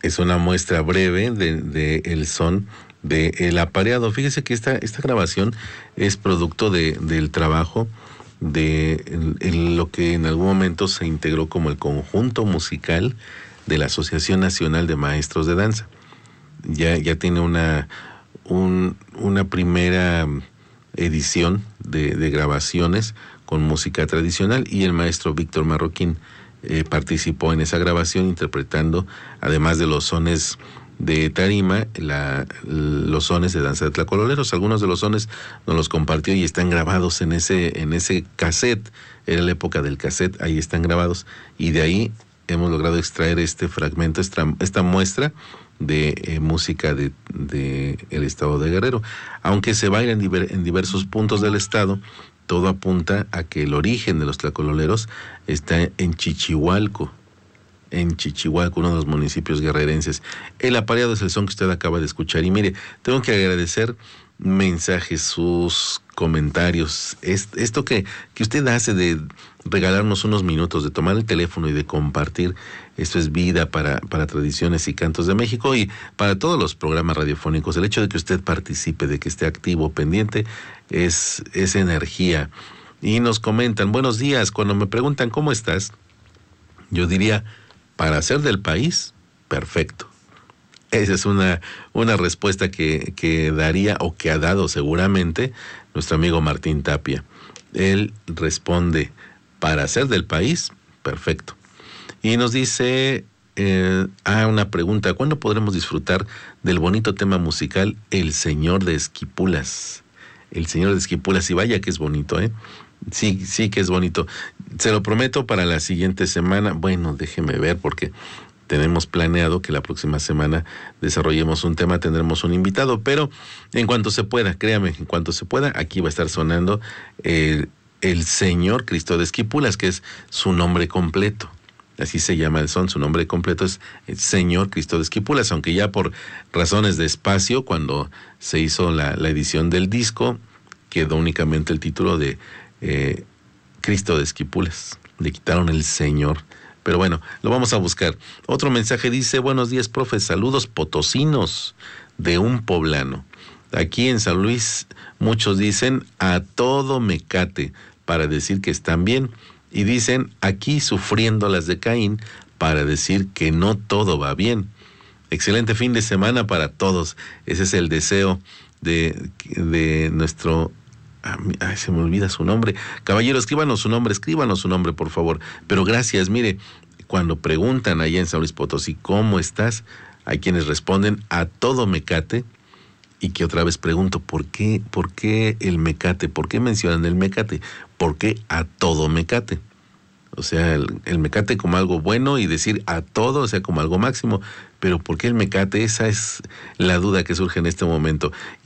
Es una muestra breve de el son de El Apareado. Fíjese que esta grabación es producto del trabajo de lo que en algún momento se integró como el conjunto musical de la Asociación Nacional de Maestros de Danza. Ya tiene una primera edición de grabaciones con música tradicional, y el maestro Víctor Marroquín participó en esa grabación interpretando, además de los sones de tarima, los sones de danza de tlacololeros. Algunos de los sones nos los compartió y están grabados en ese cassette. Era la época del cassette, ahí están grabados, y de ahí hemos logrado extraer este fragmento, esta muestra de música de el estado de Guerrero. Aunque se baila en diversos puntos del estado, todo apunta a que el origen de los tlacololeros está en Chichihualco, uno de los municipios guerrerenses. El Apareado es el son que usted acaba de escuchar. Y mire, tengo que agradecer mensajes, sus comentarios, esto que usted hace de regalarnos unos minutos, de tomar el teléfono y de compartir. Esto es vida para Tradiciones y Cantos de México y para todos los programas radiofónicos. El hecho de que usted participe, de que esté activo, pendiente, es energía. Y nos comentan, buenos días. Cuando me preguntan ¿cómo estás?, yo diría, para ser del país, perfecto. Esa es una respuesta que daría, o que ha dado seguramente, nuestro amigo Martín Tapia. Él responde, para ser del país, perfecto. Y nos dice, una pregunta, ¿cuándo podremos disfrutar del bonito tema musical El Señor de Esquipulas? El Señor de Esquipulas, y vaya que es bonito, ¿eh? Sí que es bonito. Se lo prometo para la siguiente semana. Bueno, déjeme ver, porque tenemos planeado que la próxima semana desarrollemos un tema, tendremos un invitado, pero en cuanto se pueda, créame, en cuanto se pueda, aquí va a estar sonando el Señor Cristo de Esquipulas, que es su nombre completo. Así se llama el son, su nombre completo es el Señor Cristo de Esquipulas, aunque ya por razones de espacio, cuando se hizo la edición del disco, quedó únicamente el título de Cristo de Esquipulas. Le quitaron el Señor. Pero bueno, lo vamos a buscar. Otro mensaje dice, buenos días, profe, saludos potosinos de un poblano. Aquí en San Luis muchos dicen a todo mecate para decir que están bien, y dicen aquí sufriendo las de Caín para decir que no todo va bien. Excelente fin de semana para todos. Ese es el deseo de nuestro... Ay, se me olvida su nombre. Caballero, escríbanos su nombre, por favor. Pero gracias, mire, cuando preguntan allá en San Luis Potosí, ¿cómo estás?, hay quienes responden a todo mecate, y que otra vez pregunto, ¿por qué el mecate? ¿Por qué mencionan el mecate? ¿Por qué a todo mecate? O sea, el mecate como algo bueno y decir a todo, o sea, como algo máximo. Pero ¿por qué el mecate? Esa es la duda que surge en este momento.